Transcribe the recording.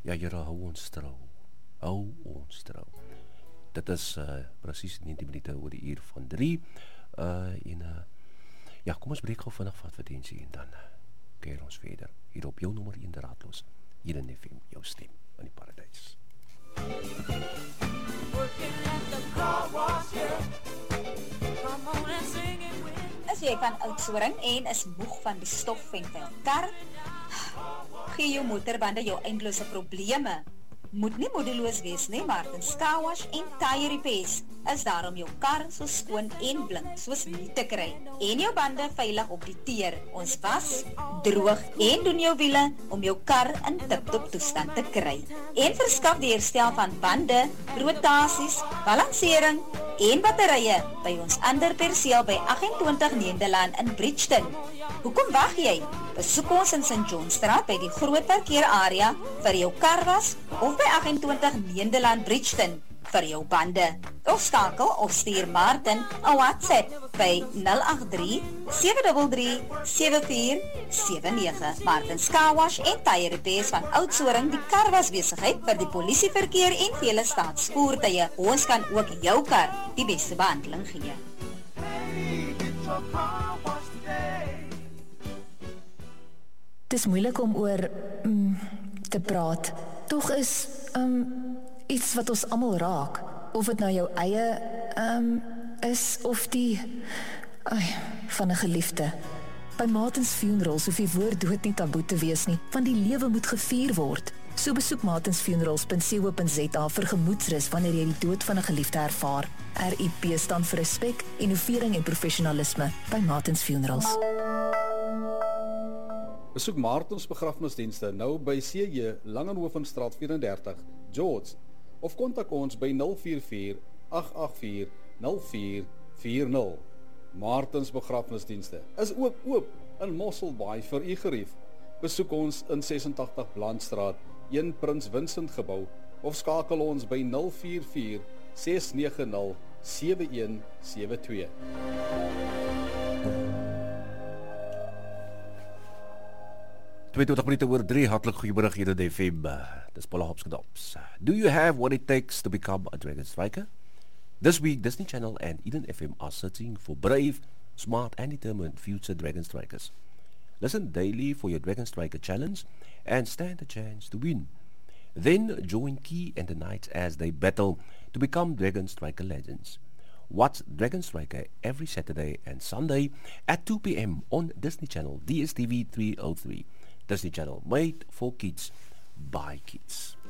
Ja, Here, hou ons trouw. Hou ons trouw. Dit is presies 19 minute oor die uur van 3. Ja, kom ons breek gou vinnig van advertensie en dan keer ons verder. Hier op jou nommer 1 raadloos. Hier in FM, jou stem in die paradijs. Is jy van Oudtshoorn en is moeg van die stof en vuil kar? Gee jou motorbande jou eindelose probleme. Moet nie moedeloos wees nie, Martins Car Wash en Tire Repairs is daar om jou kar so skoon en blink soos nie te kry. En jou bande veilig op die teer. Ons was, droog en doen jou wiele om jou kar in tip-top toestand te kry. En verskaf die herstel van bande, rotasies, balansering en batterye by ons ander perseel by 28 Nederland in Bridgeton. Hoekom wag jy? Besoek ons in St. Johnstraat by die groot parkeerarea vir jou karwas of by 28 Nederland Bridgeton vir jou bande. Of skakel of stuur Martin 'n WhatsApp by 083-733-7479. Martins Car Wash en Tire Repairs van Oudtshoorn, die karwasbesigheid vir die polisieverkeer en vele staatsvoertuie. Ons kan ook jou kar die beste behandeling gee. Het is moeilik om oor te praat. Tog is iets wat ons almal raak. Of het nou jou eie is of die van 'n geliefde. By Martins Funerals hoef die woord dood nie taboe te wees nie, want die lewe moet gevier word. So besoek martinsfunerals.co.za vir gemoedsrus wanneer jy die dood van 'n geliefde ervaar. RIP staan vir respek, innovering en professionalisme by Martins Funerals. Besoek Martins begrafnisdienste nou by CJ Langenhovenstraat 34, George, of kontak ons by 044-884-0440. Martins begrafnisdienste is ook oop in Mosselbaai vir u gerief. Besoek ons in 86 Blandstraat, 1 Prins Vincent gebou, of skakel ons by 044-690-7172. Twee 20 minute oor 3, hartlik goeiemiddag hier in die FM. Dis Paula Hopsgedops. Do you have what it takes to become a Dragon Striker? This week, Disney Channel and Eden FM are searching for brave, smart and determined future Dragon Strikers. Listen daily for your Dragon Striker challenge and stand a chance to win. Then join Key and the Knights as they battle to become Dragon Striker legends. Watch Dragon Striker every Saturday and Sunday at 2 p.m. on Disney Channel, DSTV 303. Disney Channel, made for kids, by kids.